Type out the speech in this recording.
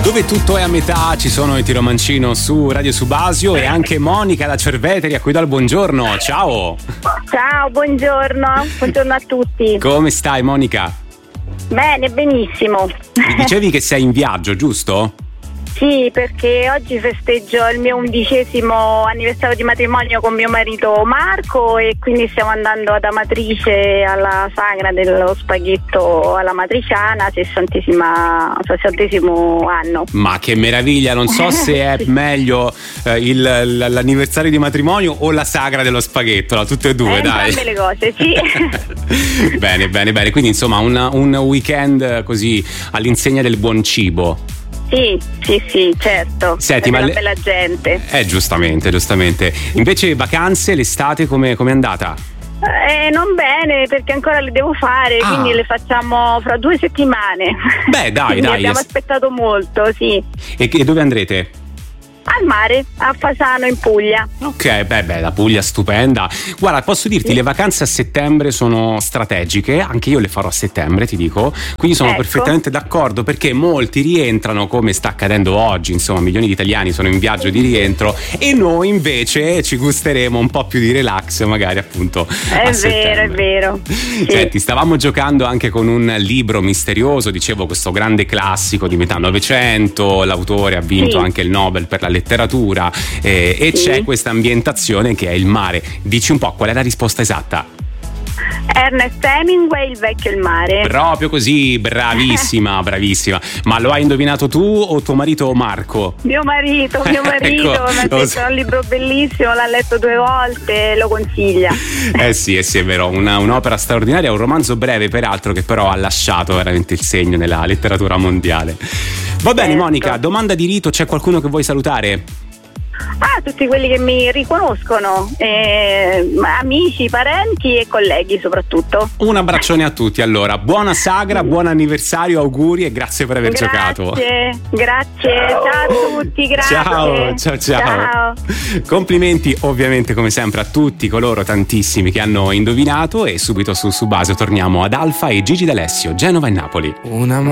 Dove tutto è a metà, ci sono i Tiro Mancino su Radio Subasio e anche Monica da Cerveteri a cui do il buongiorno. Ciao! Ciao, buongiorno a tutti. Come stai, Monica? Bene, benissimo. Mi dicevi che sei in viaggio, giusto? Sì, perché oggi festeggio il mio 11° anniversario di matrimonio con mio marito Marco e quindi stiamo andando ad Amatrice alla sagra dello spaghetto alla matriciana, 60° anno. Ma che meraviglia, non so se è meglio l'anniversario di matrimonio o la sagra dello spaghetto, no? Tutte e due, dai. Entrambe le cose, sì. Bene, quindi insomma un weekend così all'insegna del buon cibo. Sì, certo. Senti, ma bella gente. Giustamente. Invece vacanze, l'estate come è andata? Non bene, perché ancora le devo fare, quindi le facciamo fra 2 settimane. Beh, dai. Abbiamo aspettato molto, sì. E dove andrete? Al mare, a Fasano in Puglia. Ok, beh, la Puglia stupenda. Guarda, posso dirti, le vacanze a settembre sono strategiche, anche io le farò a settembre, ti dico, quindi sono perfettamente d'accordo, perché molti rientrano, come sta accadendo oggi, insomma, milioni di italiani sono in viaggio di rientro e noi invece ci gusteremo un po' più di relax, magari appunto a settembre. È vero. Sì. Senti, stavamo giocando anche con un libro misterioso, dicevo, questo grande classico di metà Novecento, l'autore ha vinto anche il Nobel per la letteratura e c'è questa ambientazione che è il mare. Dici un po' qual è la risposta esatta? Ernest Hemingway, Il vecchio e il mare. Proprio così, bravissima. Ma lo hai indovinato tu o tuo marito Marco? Mio marito mi ha detto è un libro bellissimo, l'ha letto 2 volte, lo consiglia. Sì, è vero, un'opera straordinaria, un romanzo breve peraltro che però ha lasciato veramente il segno nella letteratura mondiale. Va bene, Monica, domanda di rito, c'è qualcuno che vuoi salutare? Tutti quelli che mi riconoscono, amici, parenti e colleghi soprattutto. Un abbraccione a tutti, allora, buona sagra, buon anniversario, auguri e grazie per aver giocato. Grazie, ciao a tutti, grazie. Ciao. Complimenti ovviamente come sempre a tutti coloro tantissimi che hanno indovinato e subito su Subasio torniamo ad Alfa e Gigi D'Alessio, Genova e Napoli.